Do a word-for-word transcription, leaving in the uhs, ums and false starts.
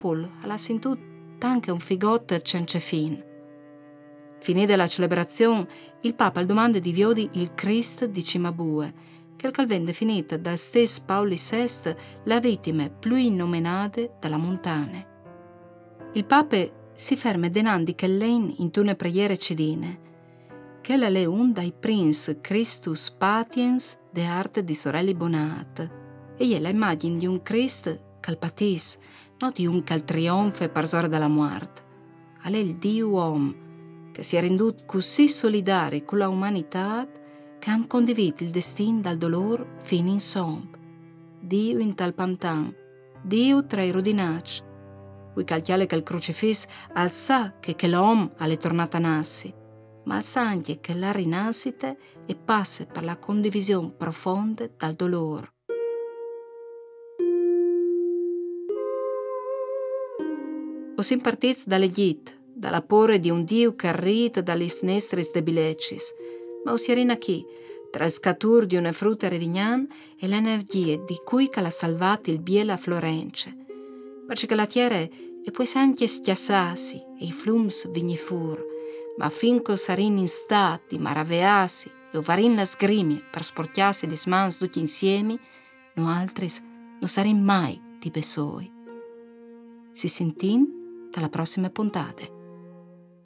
popolo ha sentito anche un figotto senza fin. Finita la celebrazione, il Papa domanda di Viodi il Cristo di Cimabue, che il calvende finita dal stesso Paolo sesto la vittima più innominate della montagna. Il Papa si ferma denandi che lei in tune preghiere cidine, che la è un dai prince Christus patiens de arte di sorelli bonat, e è la immagine di un Cristo che patis, non di un che trionfa per sora della morte. È il Dio uomo che si è renduto così solidari con l'umanità che hanno condiviso il destino dal dolore fino in somb. Dio in tal pantan, Dio tra i rodinacci, cui calchiale che il crocifisso alza che, che l'uomo è tornato a nassi, ma alza anche che la rinascita e passa per la condivisione profonda dal dolore. O si impartits dalle gite, dalla porre di un Dio che arrita dalle snestris debilecis, ma o si arena chi, tra il scatur di una frutta revignan e l'energia di cui che l'ha salvato il biela Florence, perché la terra e poi anche schiassassi e i flums vigni fur, ma finché sarin in stato di maravearsi e ovarin la sgrimie per sporchiarsi le mans tutti insieme, no altris non sarin mai di besoi. Si sentin dalla prossima puntata.